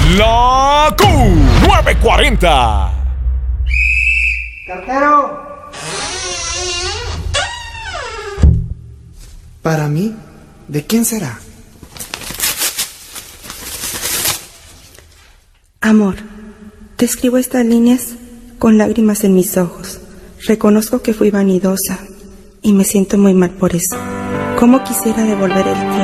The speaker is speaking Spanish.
La Q940. ¡Cartero! Para mí, ¿de quién será? Amor, te escribo estas líneas con lágrimas en mis ojos. Reconozco que fui vanidosa y me siento muy mal por eso. ¿Cómo quisiera devolver el tiempo